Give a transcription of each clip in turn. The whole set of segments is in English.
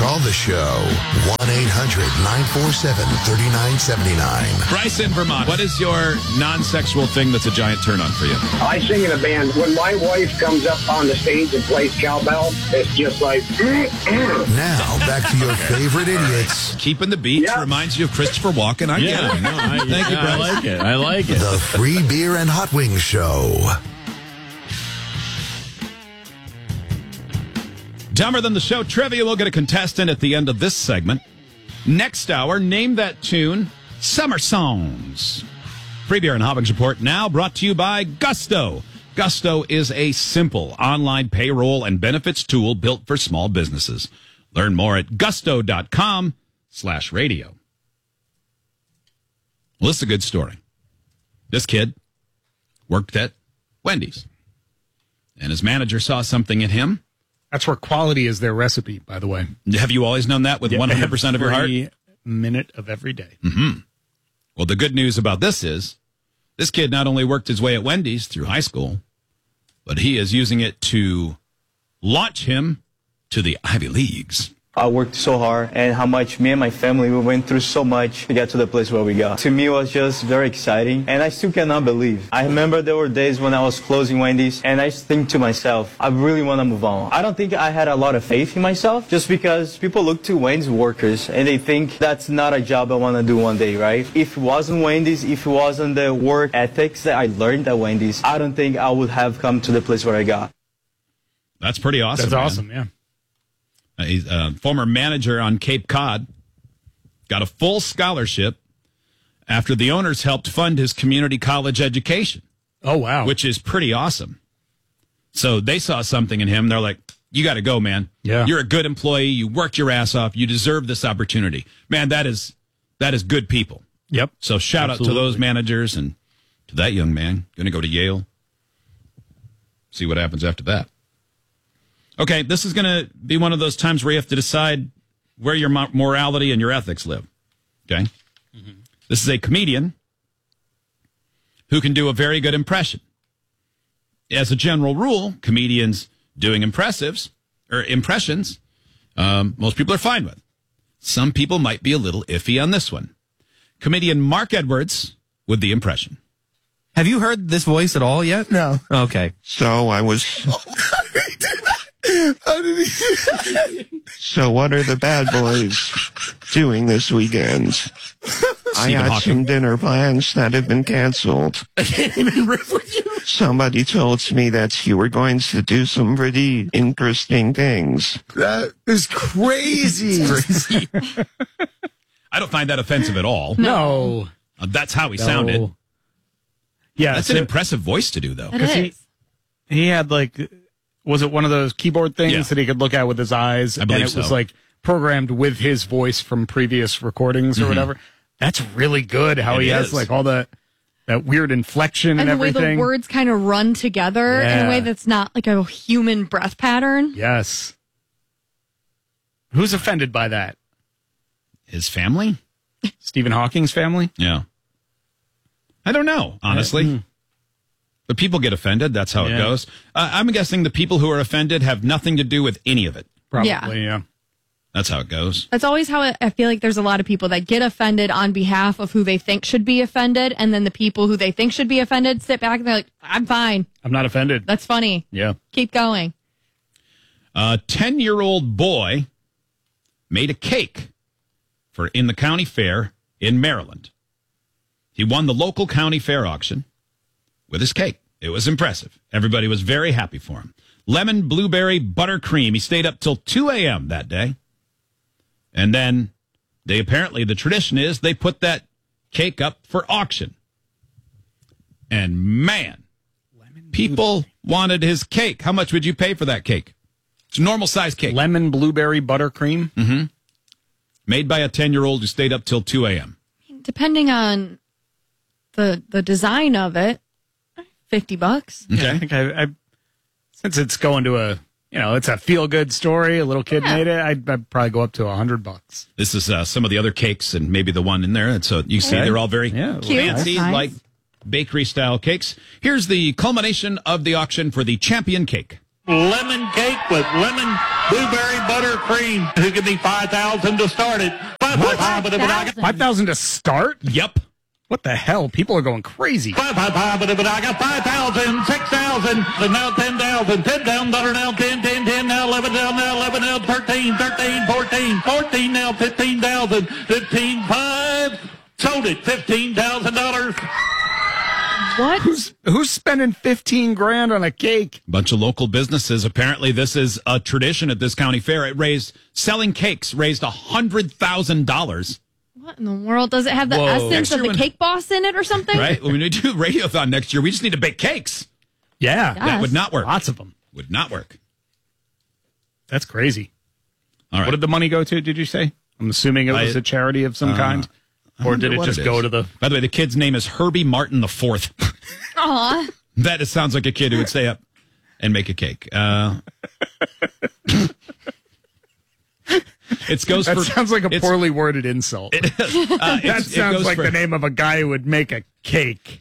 Call the show. 1-800-947-3979. Bryce in Vermont, what is your non-sexual thing that's a giant turn-on for you? I sing in a band. When my wife comes up on the stage and plays cowbell, it's just like... Now, back to your favorite idiots. Keeping the beat reminds you of Christopher Walken. I get it. Thank you, Bryce. I like it. The Free Beer and Hot Wings Show. Dumber Than the Show trivia. We'll get a contestant at the end of this segment. Next hour, Name That Tune, Summer Songs. Free Beer and Hot Wings Report now brought to you by Gusto. Gusto is a simple online payroll and benefits tool built for small businesses. Learn more at gusto.com/radio. Well, this is a good story. This kid worked at Wendy's, and his manager saw something in him. That's where quality is their recipe, by the way. Have you always known that with 100% of your heart? Every minute of every day. Mm-hmm. Well, the good news about this is this kid not only worked his way at Wendy's through high school, but he is using it to launch him to the Ivy Leagues. I worked so hard, and how much me and my family, we went through so much to get to the place where we got. To me, it was just very exciting, and I still cannot believe. I remember there were days when I was closing Wendy's, and I think to myself, I really want to move on. I don't think I had a lot of faith in myself, just because people look to Wendy's workers, and they think that's not a job I want to do one day, right? If it wasn't Wendy's, if it wasn't the work ethics that I learned at Wendy's, I don't think I would have come to the place where I got. That's pretty awesome. That's awesome, yeah. He's a former manager on Cape Cod, got a full scholarship after the owners helped fund his community college education. Oh, wow. Which is pretty awesome. So they saw something in him. They're like, you got to go, man. Yeah. You're a good employee. You worked your ass off. You deserve this opportunity. Man, that is good people. Yep. So shout out to those managers and to that young man. Going to go to Yale. See what happens after that. Okay, this is going to be one of those times where you have to decide where your morality and your ethics live. Okay? Mm-hmm. This is a comedian who can do a very good impression. As a general rule, comedians doing impressions, most people are fine with. Some people might be a little iffy on this one. Comedian Mark Edwards with the impression. Have you heard this voice at all yet? No. Okay. So I was... So what are the bad boys doing this weekend? I had some dinner plans that have been canceled. I can't even riff with you. Somebody told me that you were going to do some pretty interesting things. That is crazy. I don't find that offensive at all. No. That's how he sounded. Yeah. That's an impressive voice to do, though. Because he had like... Was it one of those keyboard things that he could look at with his eyes? I believe and it was like programmed with his voice from previous recordings or whatever. That's really good how he has like all that weird inflection and everything. And the way the words kind of run together in a way that's not like a human breath pattern. Yes. Who's offended by that? His family? Stephen Hawking's family? Yeah. I don't know, honestly. But people get offended. That's how it goes. I'm guessing the people who are offended have nothing to do with any of it. Probably, yeah. That's how it goes. That's always how I feel like there's a lot of people that get offended on behalf of who they think should be offended. And then the people who they think should be offended sit back and they're like, I'm fine. I'm not offended. That's funny. Yeah. Keep going. A 10-year-old boy made a cake in the county fair in Maryland. He won the local county fair auction with his cake. It was impressive. Everybody was very happy for him. Lemon, blueberry, buttercream. He stayed up till 2 a.m. that day. And then the tradition is they put that cake up for auction. And man, people wanted his cake. How much would you pay for that cake? It's a normal size cake. Lemon, blueberry, buttercream. Mm-hmm. Made by a 10-year-old who stayed up till 2 a.m. Depending on the design of it, $50. Okay. Yeah, I think I since it's going to it's a feel-good story. A little kid made it. I'd probably go up to $100. This is some of the other cakes and maybe the one in there. And so you see they're all very fancy, like bakery-style cakes. Here's the culmination of the auction for the champion cake. lemon cake with lemon blueberry buttercream. Who give me $5,000 to start it? 5,000 to start? Yep. What the hell? People are going crazy. But I got 5,000, 6,000, and now 10,000. 10 down, $1 now, 10, 10, 10 now, 11 down now, 11 now, 13, 13, 14, 14 now, 15,000, 15, 5. Sold it, $15,000. What? Who's spending $15,000 on a cake? Bunch of local businesses. Apparently, this is a tradition at this county fair. Selling cakes raised $100,000. What in the world? Does it have the essence of the cake boss in it or something? Right? When we do Radiothon next year, we just need to bake cakes. Yeah. That would not work. Lots of them. Would not work. That's crazy. All right. What did the money go to, did you say? I'm assuming it was a charity of some kind. Or did it just go to the... By the way, the kid's name is Herbie Martin IV. Aw. That sounds like a kid who would stay up and make a cake. Sounds like a poorly worded insult. That sounds like the name of a guy who would make a cake.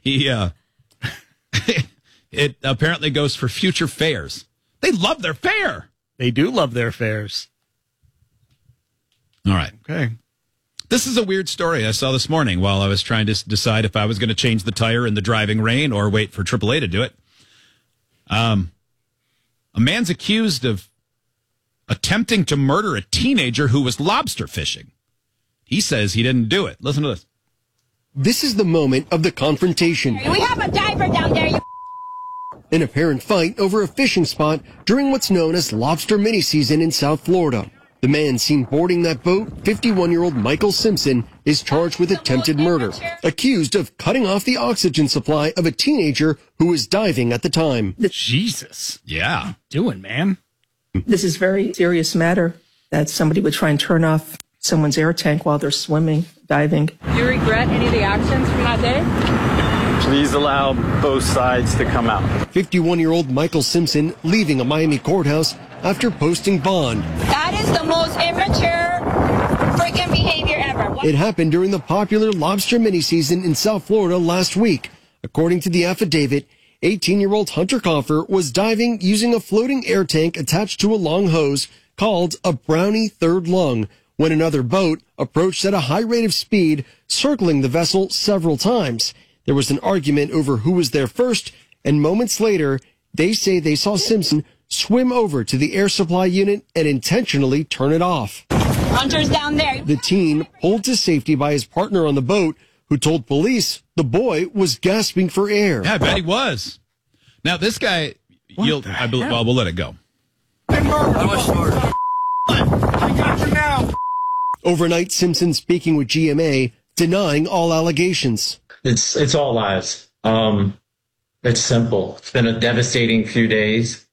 It apparently goes for future fairs. They love their fair. They do love their fairs. All right. Okay. This is a weird story I saw this morning while I was trying to decide if I was going to change the tire in the driving rain or wait for AAA to do it. A man's accused of attempting to murder a teenager who was lobster fishing. He says he didn't do it. Listen to this. This is the moment of the confrontation. We have a diver down there. An apparent fight over a fishing spot during what's known as lobster mini season in South Florida. The man seen boarding that boat, 51-year-old Michael Simpson, is charged with attempted murder, accused of cutting off the oxygen supply of a teenager who was diving at the time. Jesus. Yeah. Doing, man. This is a very serious matter that somebody would try and turn off someone's air tank while they're swimming, diving. Do you regret any of the actions from that day? Please allow both sides to come out. 51-year-old Michael Simpson leaving a Miami courthouse after posting bond. That is the most immature freaking behavior ever. What? It happened during the popular lobster mini season in South Florida last week. According to the affidavit, 18-year-old Hunter Coffer was diving using a floating air tank attached to a long hose called a Brownie third lung when another boat approached at a high rate of speed, circling the vessel several times. There was an argument over who was there first, and moments later, they say they saw Simpson swim over to the air supply unit and intentionally turn it off. Hunter's down there. The teen pulled to safety by his partner on the boat, who told police the boy was gasping for air. Yeah, I bet he was. Now, this guy, we'll let it go. I got you now. Overnight, Simpson speaking with GMA, denying all allegations. It's all lies. It's simple. It's been a devastating few days.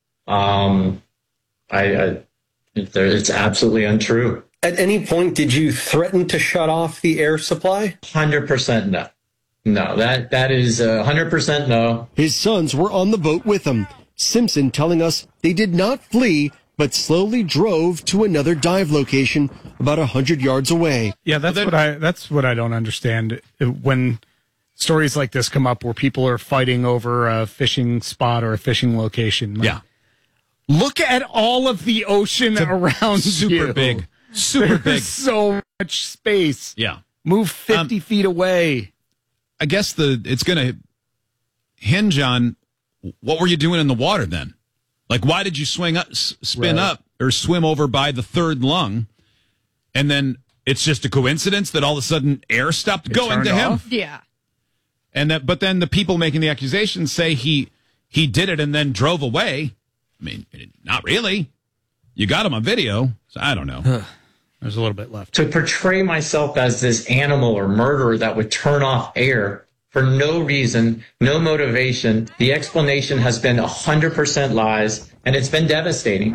It's absolutely untrue. At any point, did you threaten to shut off the air supply? 100% no. No, that is 100% no. His sons were on the boat with him. Simpson telling us they did not flee, but slowly drove to another dive location about 100 yards away. Yeah, that's what I don't understand. When stories like this come up where people are fighting over a fishing spot or a fishing location. Yeah. Look at all of the ocean around super you. Big. Super There's big. So much space. Yeah. Move 50 feet away. I guess it's going to hinge on what were you doing in the water then? Like, why did you spin up or swim over by the third lung? And then it's just a coincidence that all of a sudden air stopped going to him? Yeah. But then the people making the accusations say he did it and then drove away. I mean, not really. You got him on video, so I don't know. There's a little bit left. To portray myself as this animal or murderer that would turn off air for no reason, no motivation, the explanation has been 100% lies, and it's been devastating.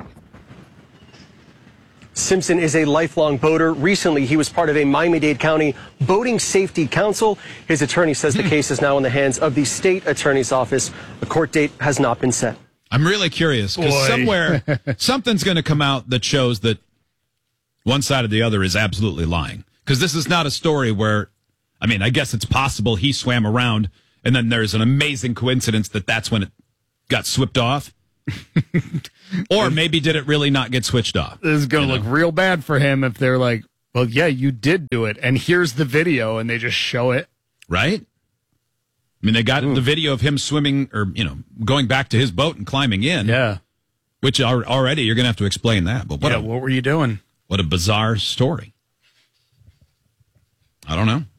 Simpson is a lifelong boater. Recently, he was part of a Miami-Dade County Boating Safety Council. His attorney says the case is now in the hands of the state attorney's office. A court date has not been set. I'm really curious because somewhere something's going to come out that shows that one side or the other is absolutely lying. Because this is not a story where, I mean, I guess it's possible he swam around and then there's an amazing coincidence that that's when it got swept off. Or maybe did it really not get switched off? This is going to look real bad for him if they're like, well, yeah, you did do it, and here's the video, and they just show it. Right? I mean, they got the video of him swimming or, going back to his boat and climbing in. Yeah. Which already you're going to have to explain that. But what were you doing? What a bizarre story. I don't know.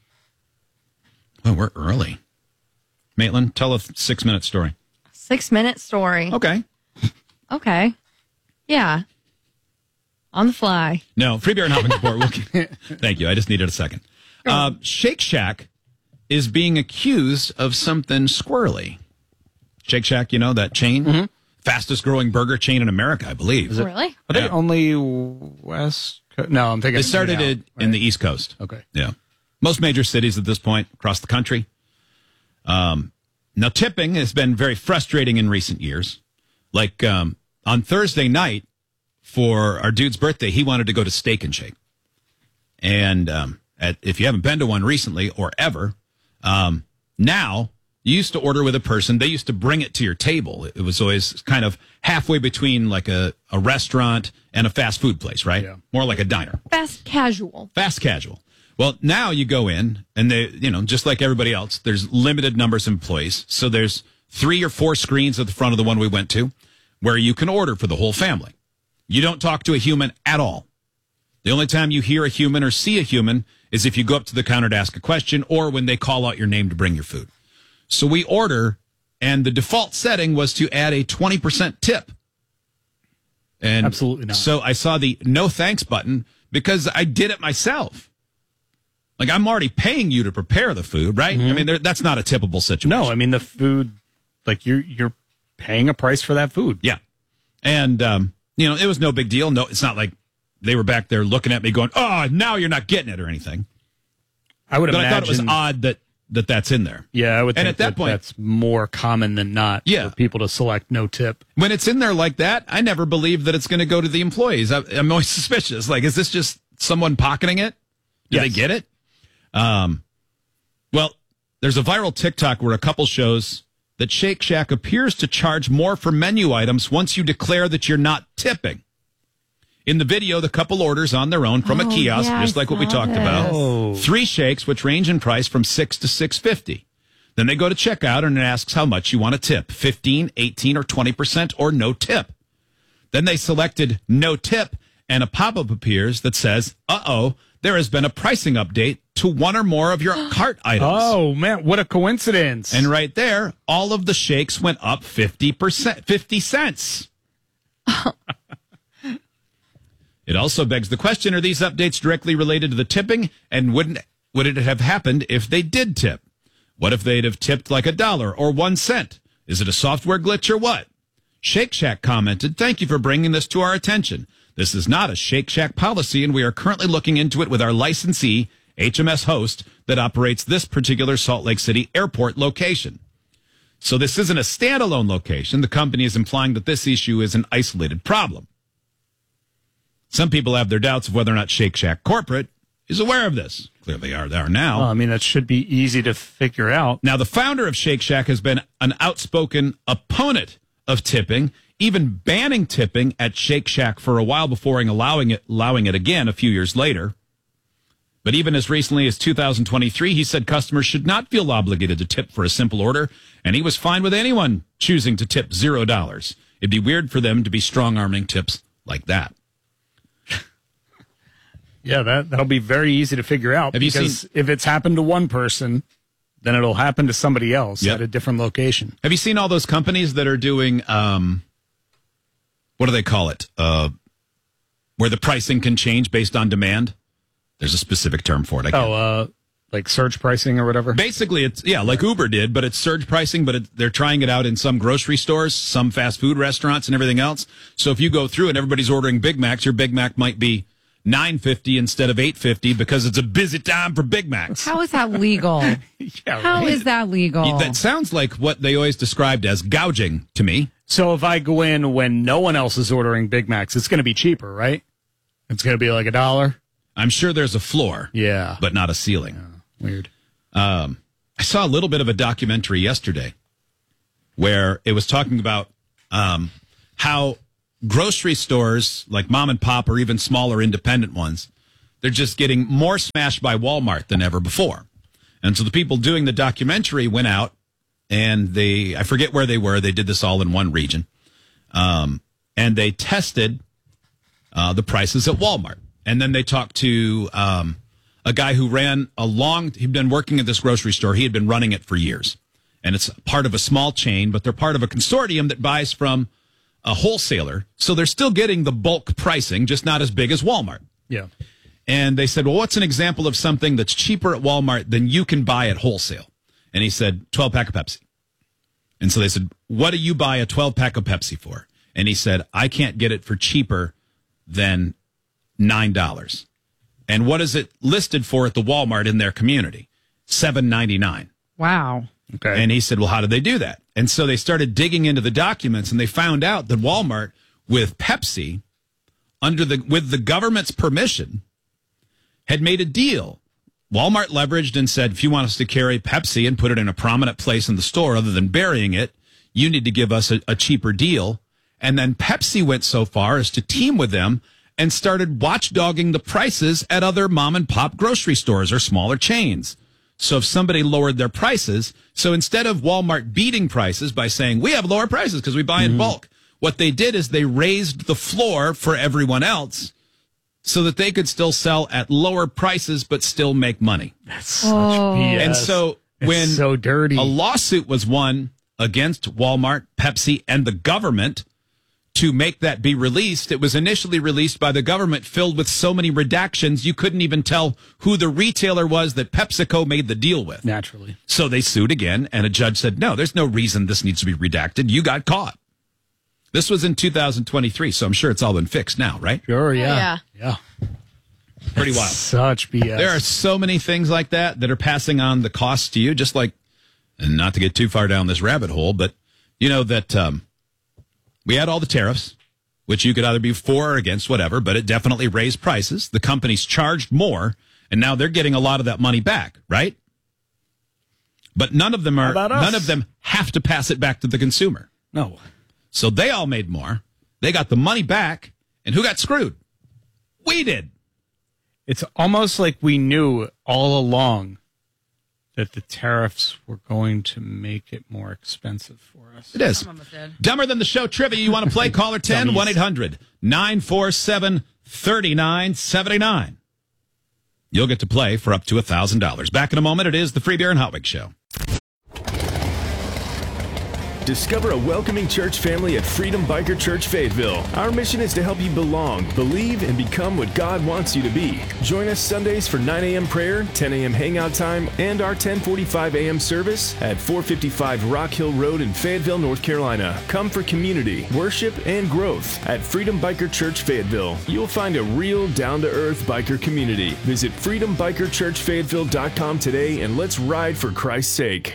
Well, we're early. Maitland, tell a 6-minute story. 6-minute story. Okay. Okay. Yeah. On the fly. No, free beer and hopping report. Thank you. I just needed a second. Shake Shack is being accused of something squirrely. Shake Shack, that chain? Mm-hmm. Fastest growing burger chain in America, I believe. Really? Are they only West Coast? No, I'm thinking. They started it in the East Coast. Okay. Yeah. Most major cities at this point across the country. Now, tipping has been very frustrating in recent years. Like on Thursday night for our dude's birthday, he wanted to go to Steak and Shake. And if you haven't been to one recently or ever, now you used to order with a person. They used to bring it to your table. It was always kind of halfway between like a restaurant and a fast food place, right? Yeah. More like a diner. Fast casual. Fast casual. Well, now you go in and they, just like everybody else, there's limited numbers of employees. So there's 3 or 4 screens at the front of the one we went to where you can order for the whole family. You don't talk to a human at all. The only time you hear a human or see a human is if you go up to the counter to ask a question or when they call out your name to bring your food. So we order, and the default setting was to add a 20% tip. And absolutely not. So I saw the no thanks button because I did it myself. Like, I'm already paying you to prepare the food, right? Mm-hmm. I mean, that's not a tippable situation. No, I mean, the food, like, you're paying a price for that food. Yeah. And, it was no big deal. No, it's not like they were back there looking at me going, oh, now you're not getting it or anything. I would imagine. I thought it was odd that's in there. Yeah, I would think at that point, that's more common than not for people to select no tip. When it's in there like that, I never believe that it's going to go to the employees. I'm always suspicious. Like, is this just someone pocketing it? Do they get it? Well, there's a viral TikTok where a couple shows that Shake Shack appears to charge more for menu items once you declare that you're not tipping. In the video, the couple orders on their own from a kiosk, just like what we talked about. 3 shakes, which range in price from $6 to $6.50. Then they go to checkout and it asks how much you want to tip, 15, 18, or 20%, or no tip. Then they selected no tip, and a pop-up appears that says, there has been a pricing update to one or more of your cart items. Oh, man, what a coincidence. And right there, all of the shakes went up 50%, 50 cents. It also begs the question, are these updates directly related to the tipping? And would it have happened if they did tip? What if they'd have tipped like $1 or 1 cent? Is it a software glitch or what? Shake Shack commented, thank you for bringing this to our attention. This is not a Shake Shack policy, and we are currently looking into it with our licensee, HMS Host, that operates this particular Salt Lake City airport location. So this isn't a standalone location. The company is implying that this issue is an isolated problem. Some people have their doubts of whether or not Shake Shack corporate is aware of this. Clearly they are now. Well, I mean, that should be easy to figure out. Now, the founder of Shake Shack has been an outspoken opponent of tipping, even banning tipping at Shake Shack for a while before allowing it again a few years later. But even as recently as 2023, he said customers should not feel obligated to tip for a simple order, and he was fine with anyone choosing to tip $0. It'd be weird for them to be strong-arming tips like that. Yeah, that'll be very easy to figure out. Because if it's happened to one person, then it'll happen to somebody else at a different location. Have you seen all those companies that are doing, what do they call it? Where the pricing can change based on demand? There's a specific term for it. Like surge pricing or whatever? Basically, it's, like Uber did, but it's surge pricing, but they're trying it out in some grocery stores, some fast food restaurants, and everything else. So if you go through and everybody's ordering Big Macs, your Big Mac might be $9.50 instead of $8.50 because it's a busy time for Big Macs. How is that legal? How is that legal? That sounds like what they always described as gouging to me. So if I go in when no one else is ordering Big Macs, it's going to be cheaper, right? It's going to be like $1. I'm sure there's a floor, but not a ceiling. Yeah, weird. I saw a little bit of a documentary yesterday where it was talking about how grocery stores like mom and pop or even smaller independent ones, they're just getting more smashed by Walmart than ever before. And so the people doing the documentary went out and I forget where they were. They did this all in one region. And they tested the prices at Walmart. And then they talked to a guy who he'd been working at this grocery store. He had been running it for years. And it's part of a small chain, but they're part of a consortium that buys from a wholesaler. So they're still getting the bulk pricing, just not as big as Walmart. Yeah. And they said, well, what's an example of something that's cheaper at Walmart than you can buy at wholesale? And he said, 12-pack of Pepsi. And so they said, what do you buy a 12-pack of Pepsi for? And he said, I can't get it for cheaper than $9. And what is it listed for at the Walmart in their community? $7.99. Wow. Okay. And he said, well, how did they do that? And so they started digging into the documents, and they found out that Walmart, with Pepsi, with the government's permission, had made a deal. Walmart leveraged and said, if you want us to carry Pepsi and put it in a prominent place in the store other than burying it, you need to give us a cheaper deal. And then Pepsi went so far as to team with them and started watchdogging the prices at other mom and pop grocery stores or smaller chains. So if somebody lowered their prices, so instead of Walmart beating prices by saying, we have lower prices because we buy in bulk, what they did is they raised the floor for everyone else so that they could still sell at lower prices but still make money. That's such BS. And so when so dirty. A lawsuit was won against Walmart, Pepsi, and the government to make that be released, it was initially released by the government filled with so many redactions you couldn't even tell who the retailer was that PepsiCo made the deal with. Naturally. So they sued again, and a judge said, no, there's no reason this needs to be redacted. You got caught. This was in 2023, so I'm sure it's all been fixed now, right? Sure, yeah. Yeah. Pretty wild. Such BS. There are so many things like that are passing on the costs to you, just like, and not to get too far down this rabbit hole, but you know that we had all the tariffs, which you could either be for or against, whatever, but it definitely raised prices. The companies charged more, and now they're getting a lot of that money back, right? But none of them have to pass it back to the consumer. No. So they all made more. They got the money back, and who got screwed? We did. It's almost like we knew all along that the tariffs were going to make it more expensive for us. It is. Dumber Than the Show trivia. You want to play? Caller 10, 1-800-947-3979. You'll get to play for up to $1,000. Back in a moment. It is the Free Beer and Hot Wings Show. Discover a welcoming church family at Freedom Biker Church Fayetteville. Our mission is to help you belong, believe, and become what God wants you to be. Join us Sundays for 9 a.m. prayer, 10 a.m. hangout time, and our 10:45 a.m. service at 455 Rock Hill Road in Fayetteville, North Carolina. Come for community, worship, and growth. At Freedom Biker Church Fayetteville, you'll find a real down-to-earth biker community. Visit freedombikerchurchfayetteville.com today and let's ride for Christ's sake.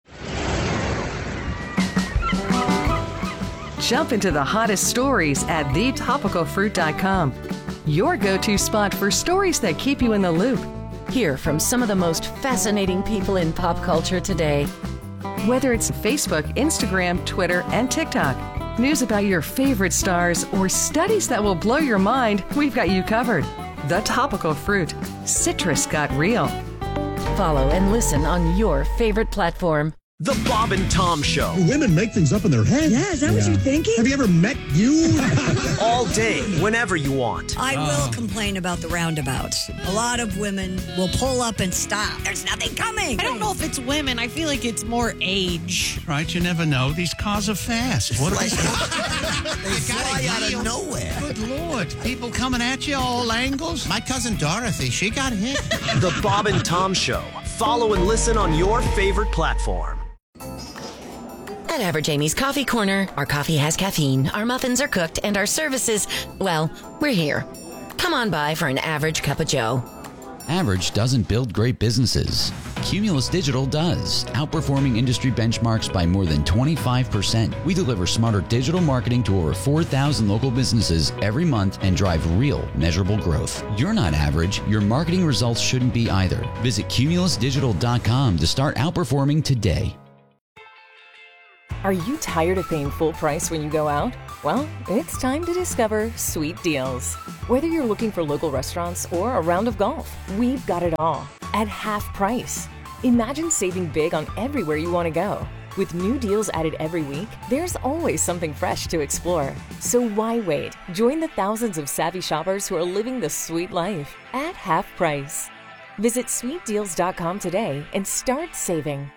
Jump into the hottest stories at thetopicalfruit.com. Your go-to spot for stories that keep you in the loop. Hear from some of the most fascinating people in pop culture today. Whether it's Facebook, Instagram, Twitter, and TikTok, news about your favorite stars, or studies that will blow your mind, we've got you covered. The Topical Fruit. Citrus got real. Follow and listen on your favorite platform. The Bob and Tom Show. Women make things up in their head. Yeah, is that what you're thinking? Have you ever met you? All day, whenever you want. I will complain about the roundabouts. A lot of women will pull up and stop. There's nothing coming. I don't know if it's women. I feel like it's more age. Right, you never know. These cars are fast. What They fly out of nowhere. Good Lord. People coming at you all angles. My cousin Dorothy, she got hit. The Bob and Tom Show. Follow and listen on your favorite platform. At Average Amy's Coffee Corner, our coffee has caffeine, our muffins are cooked, and our services, well, we're here. Come on by for an average cup of joe. Average doesn't build great businesses. Cumulus Digital does, outperforming industry benchmarks by more than 25%. We deliver smarter digital marketing to over 4,000 local businesses every month and drive real, measurable growth. You're not average. Your marketing results shouldn't be either. Visit cumulusdigital.com to start outperforming today. Are you tired of paying full price when you go out? Well, it's time to discover Sweet Deals. Whether you're looking for local restaurants or a round of golf, we've got it all at half price. Imagine saving big on everywhere you want to go. With new deals added every week, there's always something fresh to explore. So why wait? Join the thousands of savvy shoppers who are living the sweet life at half price. Visit sweetdeals.com today and start saving.